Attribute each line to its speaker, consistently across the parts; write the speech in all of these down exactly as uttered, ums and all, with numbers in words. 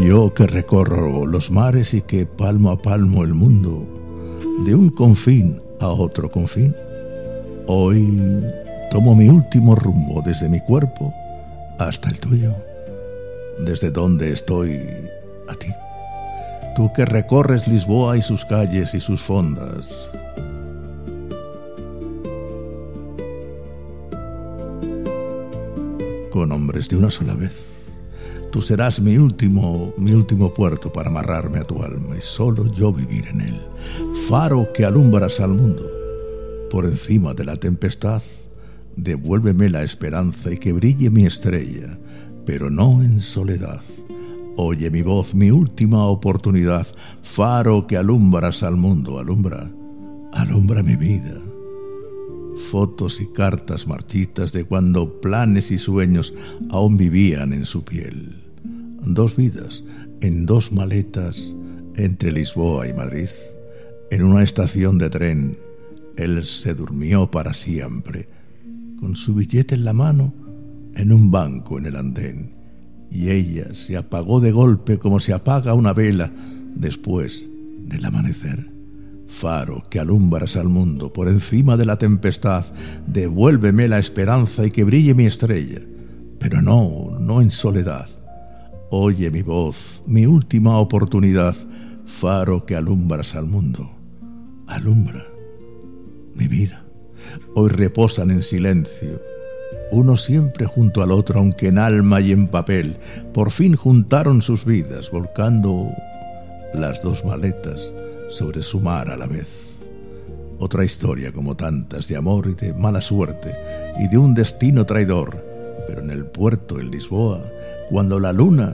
Speaker 1: Yo que recorro los mares y que palmo a palmo el mundo, de un confín a otro confín, hoy tomo mi último rumbo desde mi cuerpo hasta el tuyo, desde donde estoy a ti. Tú que recorres Lisboa y sus calles y sus fondas, con hombres de una sola vez. Tú serás mi último, mi último puerto para amarrarme a tu alma y solo yo vivir en él. Faro que alumbras al mundo, por encima de la tempestad, devuélveme la esperanza y que brille mi estrella, pero no en soledad. Oye mi voz, mi última oportunidad, faro que alumbras al mundo, alumbra, alumbra mi vida. Fotos y cartas marchitas de cuando planes y sueños aún vivían en su piel. Dos vidas en dos maletas entre Lisboa y Madrid. En una estación de tren, él se durmió para siempre, con su billete en la mano, en un banco en el andén. Y ella se apagó de golpe como se apaga una vela después del amanecer. Faro que alumbras al mundo por encima de la tempestad, devuélveme la esperanza y que brille mi estrella, pero no, no en soledad. Oye mi voz, mi última oportunidad, faro que alumbras al mundo, alumbra mi vida. Hoy reposan en silencio, uno siempre junto al otro, aunque en alma y en papel, por fin juntaron sus vidas, volcando las dos maletas sobre su mar a la vez. Otra historia como tantas de amor y de mala suerte y de un destino traidor, pero en el puerto en Lisboa, cuando la luna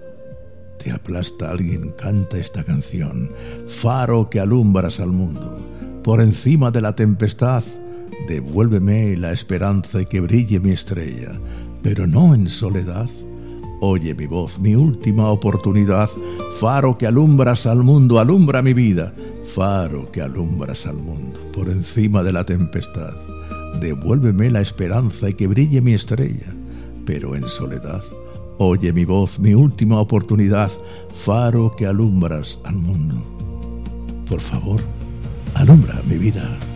Speaker 1: te aplasta, alguien canta esta canción. Faro que alumbras al mundo, por encima de la tempestad, devuélveme la esperanza y que brille mi estrella, pero no en soledad. Oye mi voz, mi última oportunidad, faro que alumbras al mundo, alumbra mi vida. Faro que alumbras al mundo, por encima de la tempestad, devuélveme la esperanza y que brille mi estrella, pero en soledad. Oye mi voz, mi última oportunidad, faro que alumbras al mundo. Por favor, alumbra mi vida.